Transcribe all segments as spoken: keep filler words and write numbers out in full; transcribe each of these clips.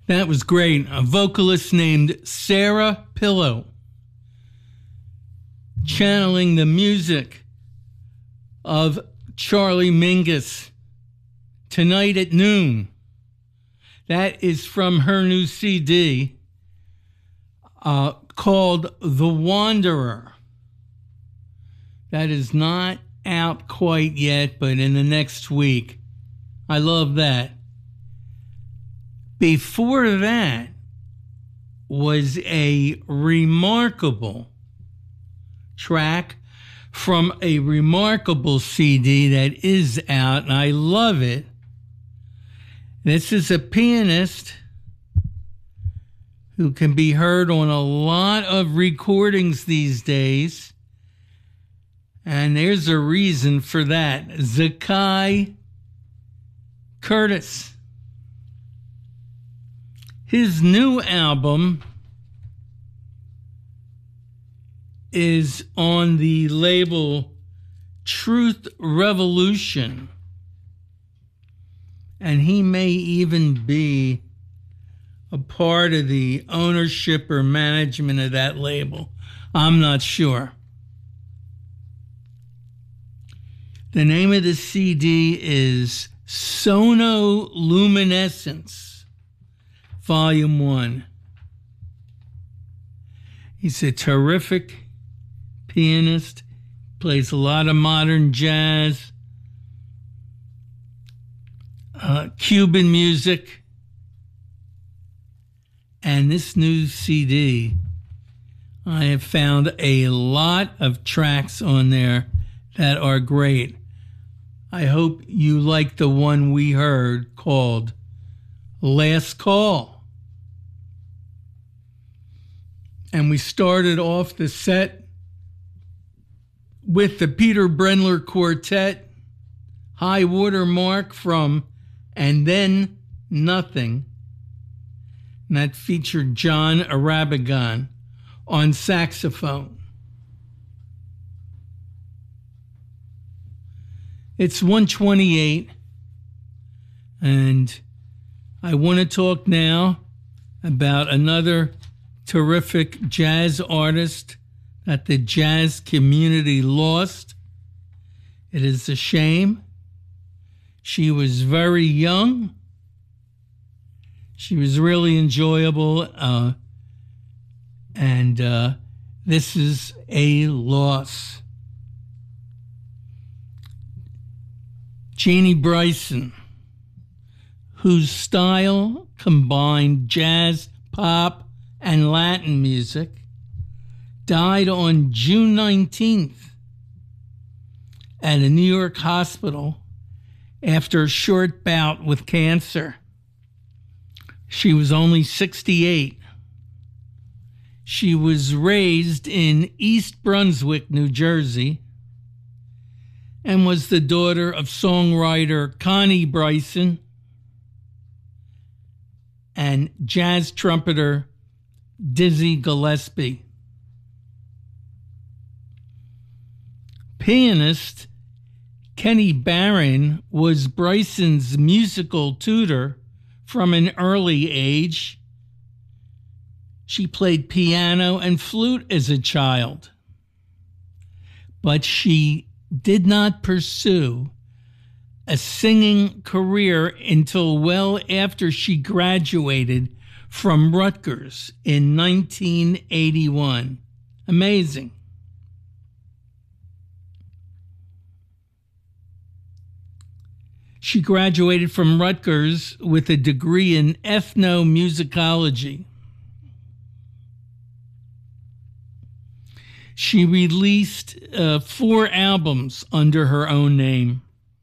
That was great. A vocalist named Sarah Pillow, channeling the music of Charlie Mingus, Tonight at Noon. That is from her new C D uh, called The Wanderer. That is not out quite yet, but in the next week. I love that. Before that was a remarkable track from a remarkable C D that is out, and I love it. This is a pianist who can be heard on a lot of recordings these days, and there's a reason for that. Zakai Curtis. His new album is on the label Truth Revolution, and he may even be a part of the ownership or management of that label. I'm not sure. The name of the C D is Sonoluminescence, Volume one. He's a terrific pianist, plays a lot of modern jazz, uh, Cuban music, and this new C D, I have found a lot of tracks on there that are great. I hope you like the one we heard called Last Call. And we started off the set with the Peter Brendler Quartet, High Water Mark from And Then Nothing. And that featured John Arabagon on saxophone. It's one twenty-eight, and I want to talk now about another terrific jazz artist that the jazz community lost. It is a shame. She was very young. She was really enjoyable, uh, and uh, this is a loss. Jeannie Bryson, whose style combined jazz, pop, and Latin music, died on June nineteenth at a New York hospital after a short bout with cancer. She was only sixty-eight. She was raised in East Brunswick, New Jersey, and was the daughter of songwriter Connie Bryson and jazz trumpeter Dizzy Gillespie. Pianist Kenny Barron was Bryson's musical tutor from an early age. She played piano and flute as a child, but she did not pursue a singing career until well after she graduated from Rutgers in nineteen eighty-one. Amazing. She graduated from Rutgers with a degree in ethnomusicology. She released uh, four albums under her own name.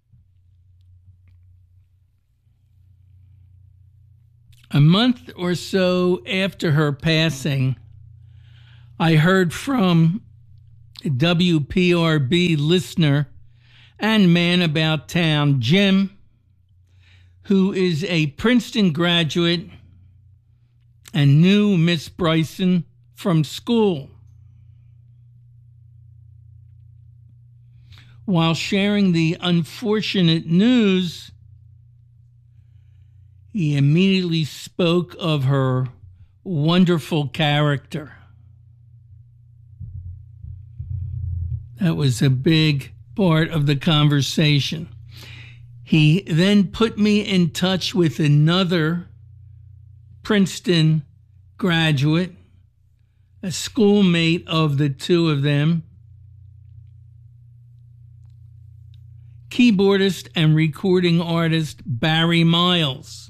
A month or so after her passing, I heard from W P R B listener and man about town, Jim, who is a Princeton graduate and knew Miss Bryson from school. While sharing the unfortunate news, he immediately spoke of her wonderful character. That was a big part of the conversation. He then put me in touch with another Princeton graduate, a schoolmate of the two of them, keyboardist and recording artist Barry Miles,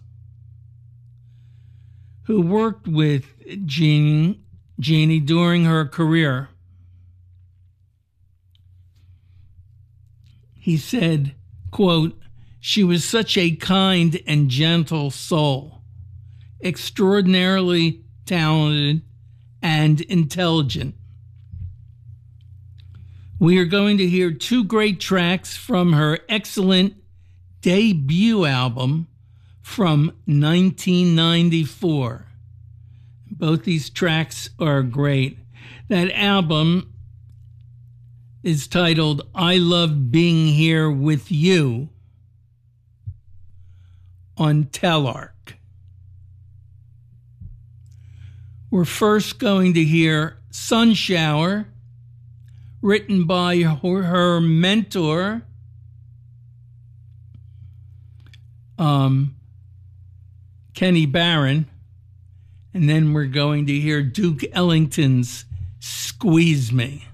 who worked with Jeannie, Jeannie during her career. He said, quote, "She was such a kind and gentle soul, extraordinarily talented and intelligent." We are going to hear two great tracks from her excellent debut album from nineteen ninety-four. Both these tracks are great. That album is titled I Love Being Here With You on Telarc. We're first going to hear Sun Shower, written by her, her mentor, um, Kenny Barron. And then we're going to hear Duke Ellington's Squeeze Me.